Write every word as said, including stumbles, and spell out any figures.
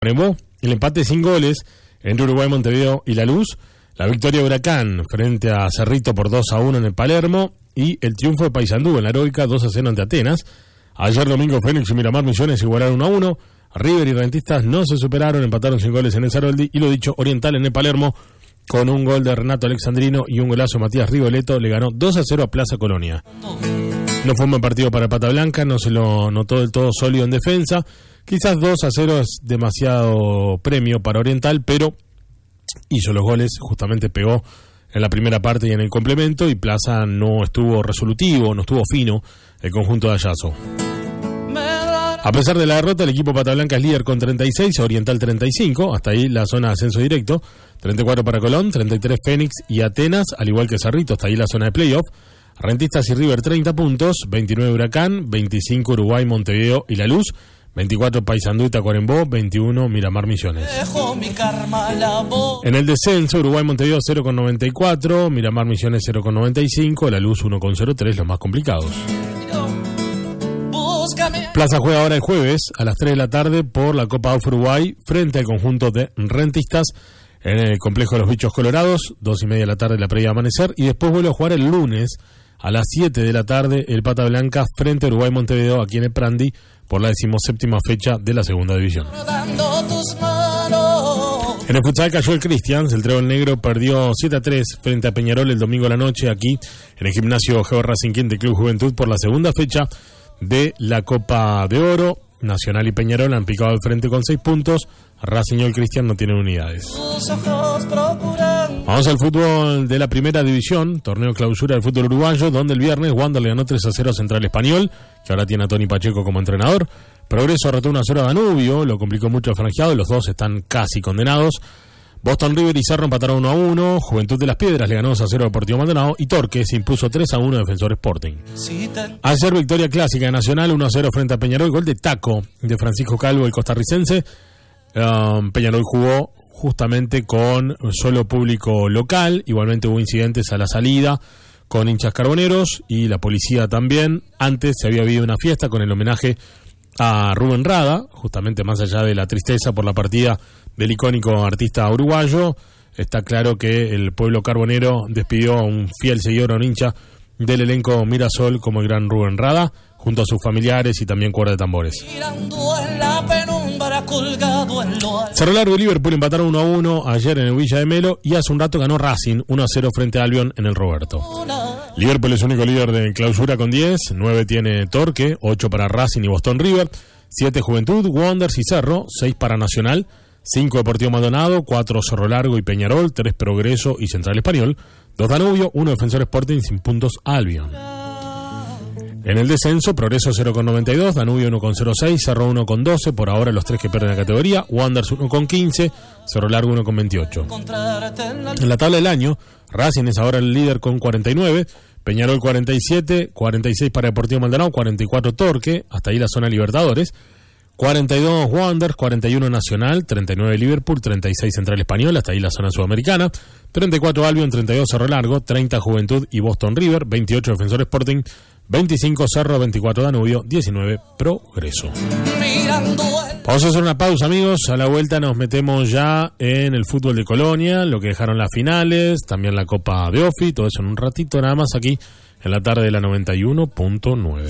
Tacuarembó, el empate sin goles entre Uruguay, Montevideo y La Luz, la victoria de Huracán frente a Cerrito por dos a uno en el Palermo y el triunfo de Paysandú en la Heroica dos a cero ante Atenas. Ayer domingo Fénix y Miramar Misiones igualaron uno a uno, River y Rentistas no se superaron, empataron sin goles en el Saroldi y lo dicho, Oriental en el Palermo con un gol de Renato Alexandrino y un golazo de Matías Rigoletto le ganó dos a cero a Plaza Colonia. No fue un buen partido para Pata Blanca, no se lo notó del todo sólido en defensa. Quizás dos a cero es demasiado premio para Oriental, pero hizo los goles, justamente pegó en la primera parte y en el complemento, y Plaza no estuvo resolutivo, no estuvo fino el conjunto de Ayazo. A pesar de la derrota, el equipo Pata Blanca es líder con treinta y seis, Oriental treinta y cinco, hasta ahí la zona de ascenso directo, treinta y cuatro para Colón, treinta y tres Fénix y Atenas, al igual que Cerrito, hasta ahí la zona de playoff. Rentistas y River treinta puntos, veintinueve Huracán, veinticinco Uruguay, Montevideo y La Luz, veinticuatro Paysandú y Tacuarembó, veintiuno Miramar Misiones. En el descenso, Uruguay Montevideo cero con noventa y cuatro, Miramar Misiones cero con noventa y cinco, La Luz uno con cero tres, los más complicados. Plaza juega ahora el jueves a las tres de la tarde por la Copa A U F Uruguay frente al conjunto de Rentistas en el complejo de los Bichos Colorados, dos y media de la tarde la previa de amanecer, y después vuelve a jugar el lunes a las siete de la tarde el Pata Blanca frente a Uruguay Montevideo aquí en el Prandi por la decimoséptima fecha de la segunda división. En el futsal cayó el Cristians, el Trébol Negro perdió siete a tres frente a Peñarol el domingo a la noche aquí en el gimnasio Geo Racing Quinte Club Juventud por la segunda fecha de la Copa de Oro. Nacional y Peñarol han picado al frente con seis puntos, Racing y el Cristian no tienen unidades. Vamos al fútbol de la primera división, torneo clausura del fútbol uruguayo, donde el viernes Wander le ganó tres a cero a Central Español, que ahora tiene a Tony Pacheco como entrenador. Progreso arrotó uno a cero a Danubio, lo complicó mucho el franjeado, los dos están casi condenados. Boston River y Cerro empataron uno a uno, Juventud de las Piedras le ganó dos a cero a Deportivo Maldonado y Torque se impuso tres a uno a Defensor Sporting. Ayer victoria clásica de Nacional uno a cero frente a Peñarol, gol de taco de Francisco Calvo, el costarricense. Um, Peñarol jugó justamente con solo público local, igualmente hubo incidentes a la salida con hinchas carboneros y la policía también. Antes se había habido una fiesta con el homenaje a Rubén Rada, justamente más allá de la tristeza por la partida del icónico artista uruguayo. Está claro que el pueblo carbonero despidió a un fiel seguidor, a un hincha del elenco Mirasol como el gran Rubén Rada, junto a sus familiares y también cuerda de tambores. Cerro Largo y Liverpool empataron uno a uno ayer en el Villa de Melo y hace un rato ganó Racing uno a cero frente a Albion en el Roberto. Liverpool es único líder de clausura con diez, nueve tiene Torque, ocho para Racing y Boston River, siete Juventud, Wanderers y Cerro, seis para Nacional, cinco Deportivo Maldonado, cuatro Cerro Largo y Peñarol, tres Progreso y Central Español, dos Danubio, uno Defensor Sporting sin puntos Albion. En el descenso, Progreso cero con noventa y dos, Danubio uno con cero seis, Cerro uno con doce, por ahora los tres que pierden la categoría, Wanderers uno con quince, Cerro Largo uno con veintiocho. En la tabla del año, Racing es ahora el líder con cuarenta y nueve, Peñarol cuarenta y siete, cuarenta y seis para Deportivo Maldonado, cuarenta y cuatro Torque, hasta ahí la zona Libertadores, cuarenta y dos Wanderers, cuarenta y uno Nacional, treinta y nueve Liverpool, treinta y seis Central Español, hasta ahí la zona sudamericana, treinta y cuatro Albion, treinta y dos Cerro Largo, treinta Juventud y Boston River, veintiocho Defensor Sporting, veinticinco Cerro, veinticuatro Danubio, diecinueve Progreso. Vamos a hacer una pausa, amigos. A la vuelta nos metemos ya en el fútbol de Colonia, lo que dejaron las finales, también la Copa de Ofi, todo eso en un ratito nada más aquí en la tarde de la noventa y uno punto nueve.